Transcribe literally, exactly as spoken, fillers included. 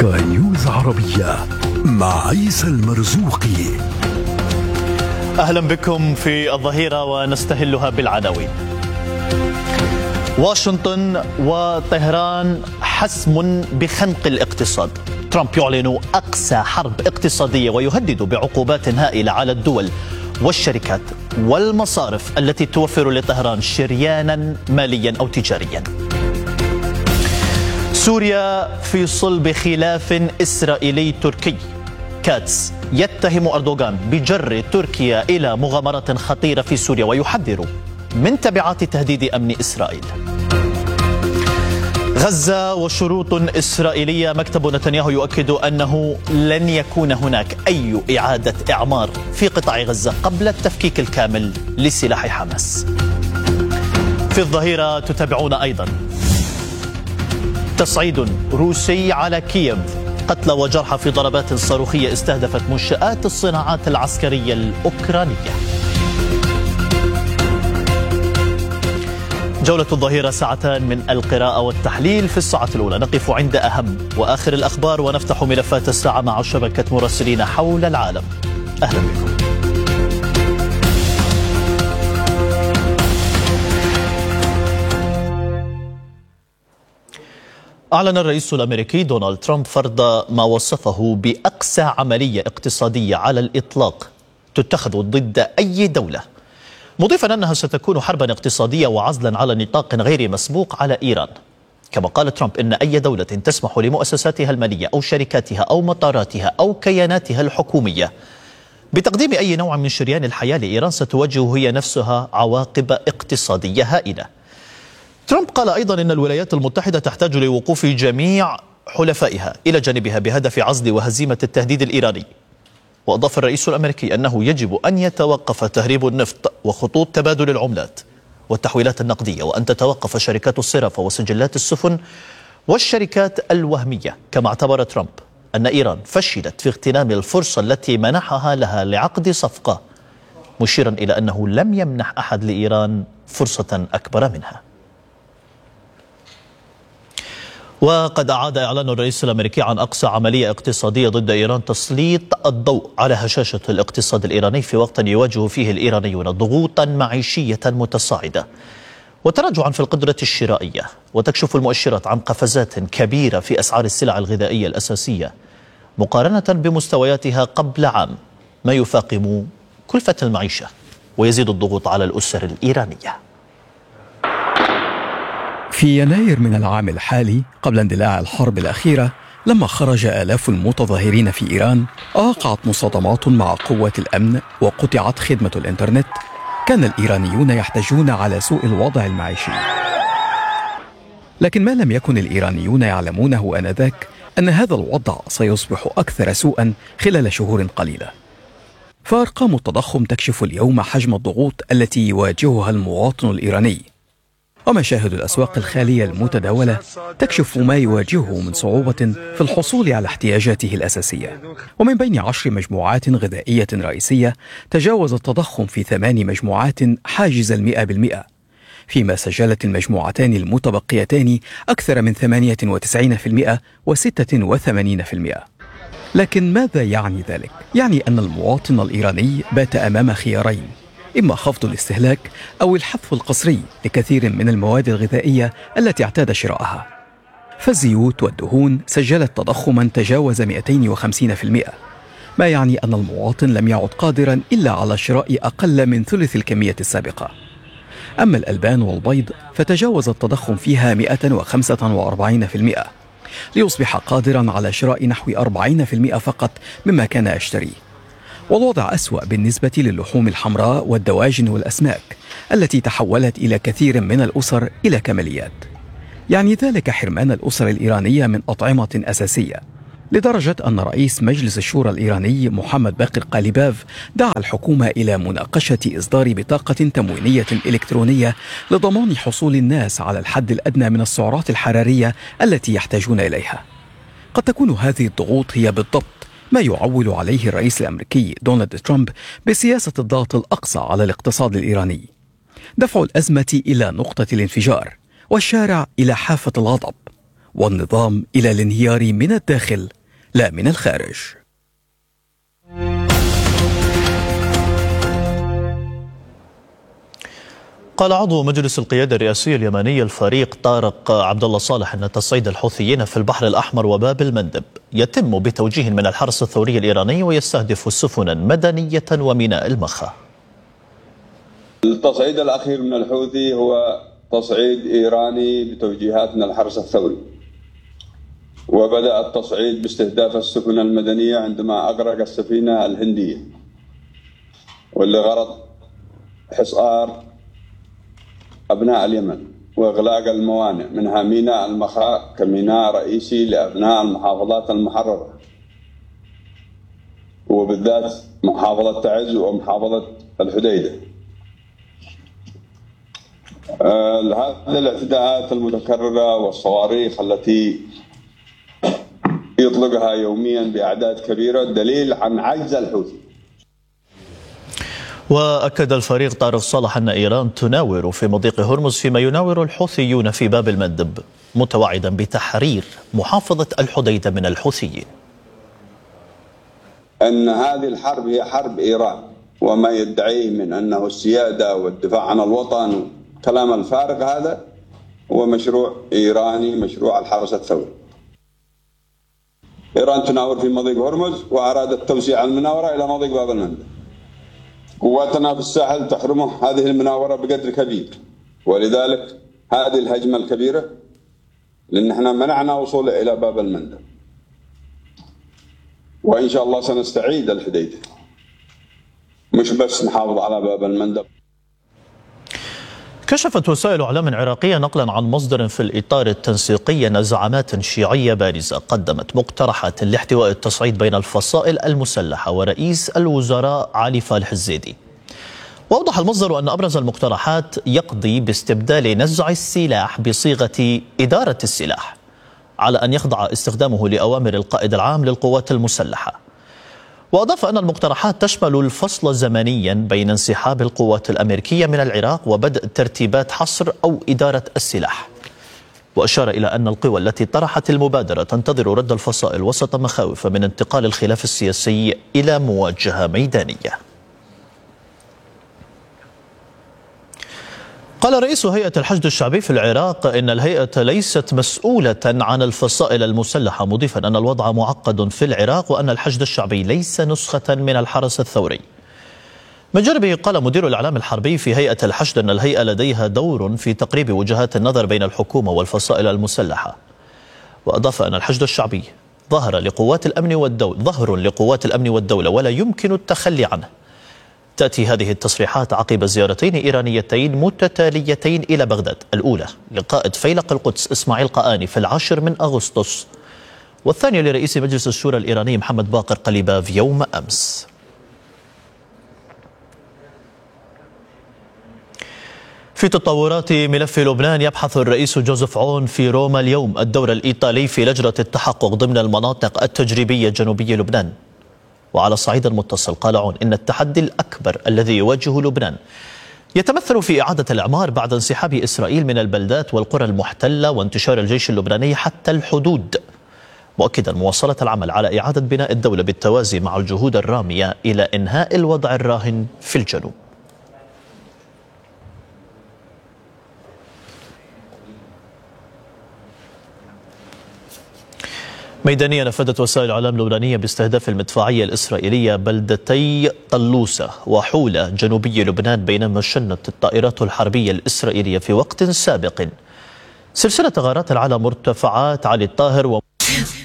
سكاي نيوز عربية مع عيسى المرزوقي. أهلا بكم في الظهيرة ونستهلها بالعناوين. واشنطن وطهران حسم بخنق الاقتصاد. ترامب يعلن أقسى حرب اقتصادية ويهدد بعقوبات هائلة على الدول والشركات والمصارف التي توفر لطهران شريانا ماليا أو تجاريا. سوريا في صلب خلاف إسرائيلي تركي. كاتس يتهم أردوغان بجر تركيا إلى مغامرات خطيرة في سوريا ويحذر من تبعات تهديد أمن إسرائيل. غزة وشروط إسرائيلية. مكتب نتنياهو يؤكد أنه لن يكون هناك أي إعادة إعمار في قطاع غزة قبل التفكيك الكامل لسلاح حماس. في الظهيرة تتابعون أيضا تصعيد روسي على كييف، قتلى وجرحى في ضربات صاروخية استهدفت منشآت الصناعات العسكرية الأوكرانية. جولة الظهيرة ساعتان من القراءة والتحليل. في الساعة الأولى نقف عند أهم وآخر الأخبار ونفتح ملفات الساعة مع شبكة مراسلين حول العالم. أهلا بكم. أعلن الرئيس الأمريكي دونالد ترامب فرض ما وصفه بأقسى عملية اقتصادية على الإطلاق تتخذ ضد أي دولة، مضيفا أنها ستكون حربا اقتصادية وعزلا على نطاق غير مسبوق على إيران. كما قال ترامب إن أي دولة تسمح لمؤسساتها المالية أو شركاتها أو مطاراتها أو كياناتها الحكومية بتقديم أي نوع من شريان الحياة لإيران ستواجه هي نفسها عواقب اقتصادية هائلة. ترامب قال أيضا إن الولايات المتحدة تحتاج لوقوف جميع حلفائها إلى جانبها بهدف عزل وهزيمة التهديد الإيراني. وأضاف الرئيس الأمريكي أنه يجب أن يتوقف تهريب النفط وخطوط تبادل العملات والتحويلات النقدية، وأن تتوقف شركات الصرافة وسجلات السفن والشركات الوهمية. كما اعتبر ترامب أن إيران فشلت في اغتنام الفرصة التي منحها لها لعقد صفقة، مشيرا إلى أنه لم يمنح أحد لإيران فرصة أكبر منها. وقد أعاد إعلان الرئيس الأمريكي عن أقصى عملية اقتصادية ضد إيران تسليط الضوء على هشاشة الاقتصاد الإيراني في وقت يواجه فيه الإيرانيون ضغوطا معيشية متصاعدة وتراجعا في القدرة الشرائية، وتكشف المؤشرات عن قفزات كبيرة في أسعار السلع الغذائية الأساسية مقارنة بمستوياتها قبل عام، ما يفاقم كلفة المعيشة ويزيد الضغوط على الأسر الإيرانية. في يناير من العام الحالي قبل اندلاع الحرب الأخيرة، لما خرج آلاف المتظاهرين في إيران، وقعت مصادمات مع قوات الأمن وقطعت خدمة الإنترنت، كان الإيرانيون يحتجون على سوء الوضع المعيشي. لكن ما لم يكن الإيرانيون يعلمونه آنذاك أن هذا الوضع سيصبح أكثر سوءا خلال شهور قليلة. فأرقام التضخم تكشف اليوم حجم الضغوط التي يواجهها المواطن الإيراني، ومشاهد الأسواق الخالية المتداولة تكشف ما يواجهه من صعوبة في الحصول على احتياجاته الأساسية. ومن بين عشر مجموعات غذائية رئيسية تجاوز التضخم في ثمان مجموعات حاجز المئة بالمئة، فيما سجلت المجموعتان المتبقيتان أكثر من ثمانية وتسعين بالمئة وستة وثمانين بالمئة. لكن ماذا يعني ذلك؟ يعني أن المواطن الإيراني بات أمام خيارين: إما خفض الاستهلاك أو الحذف القسري لكثير من المواد الغذائية التي اعتاد شراءها. فالزيوت والدهون سجلت تضخما تجاوز مئتين وخمسين بالمئة، ما يعني أن المواطن لم يعد قادرا إلا على شراء أقل من ثلث الكمية السابقة. أما الألبان والبيض فتجاوز التضخم فيها مئة وخمسة وأربعين بالمئة، ليصبح قادرا على شراء نحو أربعين بالمئة فقط مما كان يشتريه. والوضع أسوأ بالنسبة للحوم الحمراء والدواجن والأسماك التي تحولت إلى كثير من الأسر إلى كماليات. يعني ذلك حرمان الأسر الإيرانية من أطعمة أساسية، لدرجة أن رئيس مجلس الشورى الإيراني محمد باقر قاليباف دعا الحكومة إلى مناقشة إصدار بطاقة تموينية إلكترونية لضمان حصول الناس على الحد الأدنى من السعرات الحرارية التي يحتاجون إليها. قد تكون هذه الضغوط هي بالضبط ما يعول عليه الرئيس الأمريكي دونالد ترامب بسياسة الضغط الأقصى على الاقتصاد الإيراني، دفع الأزمة إلى نقطة الانفجار والشارع إلى حافة الغضب، والنظام إلى الانهيار من الداخل لا من الخارج. قال عضو مجلس القيادة الرئاسي اليمني الفريق طارق عبد الله صالح أن تصعيد الحوثيين في البحر الأحمر وباب المندب يتم بتوجيه من الحرس الثوري الإيراني ويستهدف سفنا مدنية وميناء المخا. التصعيد الأخير من الحوثي هو تصعيد إيراني بتوجيهات من الحرس الثوري، وبدأ التصعيد باستهداف السفن المدنية عندما أغرق السفينة الهندية، واللي غرض حصار أبناء اليمن وإغلاق الموانئ منها ميناء المخا كميناء رئيسي لأبناء المحافظات المحررة، وبالذات محافظة تعز ومحافظة الحديدة. آه هذه الاعتداءات المتكررة والصواريخ التي يطلقها يوميا بأعداد كبيرة دليل عن عجز الحوثي. وأكد الفريق طارق صالح أن إيران تناور في مضيق هرمز فيما يناور الحوثيون في باب المندب، متوعدا بتحرير محافظة الحديدة من الحوثيين. أن هذه الحرب هي حرب إيران، وما يدعيه من أنه السيادة والدفاع عن الوطن كلام الفارغ هذا هو مشروع إيراني، مشروع الحرس الثوري. إيران تناور في مضيق هرمز وأرادت توسيع المناورة إلى مضيق باب المندب. قواتنا في الساحل تحرمه هذه المناورة بقدر كبير، ولذلك هذه الهجمة الكبيرة لأن احنا منعنا وصوله إلى باب المندب، وإن شاء الله سنستعيد الحديدة، مش بس نحافظ على باب المندب. كشفت وسائل إعلام عراقية نقلا عن مصدر في الإطار التنسيقي أن زعامات شيعية بارزة قدمت مقترحات لاحتواء التصعيد بين الفصائل المسلحة ورئيس الوزراء علي فالح الزيدي. وأوضح المصدر أن أبرز المقترحات يقضي باستبدال نزع السلاح بصيغة إدارة السلاح، على أن يخضع استخدامه لأوامر القائد العام للقوات المسلحة. وأضاف أن المقترحات تشمل الفصل زمنيا بين انسحاب القوات الأمريكية من العراق وبدء ترتيبات حصر أو إدارة السلاح. وأشار إلى أن القوى التي طرحت المبادرة تنتظر رد الفصائل وسط مخاوف من انتقال الخلاف السياسي إلى مواجهة ميدانية. قال رئيس هيئة الحشد الشعبي في العراق إن الهيئة ليست مسؤولة عن الفصائل المسلحة، مضيفا أن الوضع معقد في العراق وأن الحشد الشعبي ليس نسخة من الحرس الثوري. من جانبه قال مدير الإعلام الحربي في هيئة الحشد أن الهيئة لديها دور في تقريب وجهات النظر بين الحكومة والفصائل المسلحة. وأضاف أن الحشد الشعبي ظهر لقوات الأمن والدولة ظهر لقوات الأمن والدولة ولا يمكن التخلي عنه. تأتي هذه التصريحات عقب زيارتين إيرانيتين متتاليتين إلى بغداد، الأولى لقائد فيلق القدس إسماعيل قآني في العاشر من أغسطس، والثانية لرئيس مجلس الشورى الإيراني محمد باقر قليباف يوم أمس. في تطورات ملف لبنان، يبحث الرئيس جوزيف عون في روما اليوم الدور الإيطالي في لجنة التحقق ضمن المناطق التجريبية جنوبي لبنان. وعلى الصعيد المتصل قال عون إن التحدي الأكبر الذي يواجه لبنان يتمثل في إعادة الإعمار بعد انسحاب إسرائيل من البلدات والقرى المحتلة وانتشار الجيش اللبناني حتى الحدود، مؤكدا مواصلة العمل على إعادة بناء الدولة بالتوازي مع الجهود الرامية إلى إنهاء الوضع الراهن في الجنوب. ميدانيا نفذت وسائل الإعلام اللبنانية باستهداف المدفعية الإسرائيلية بلدتي طلوسة وحولة جنوبي لبنان، بينما شنت الطائرات الحربية الإسرائيلية في وقت سابق سلسلة غارات على مرتفعات علي الطاهر و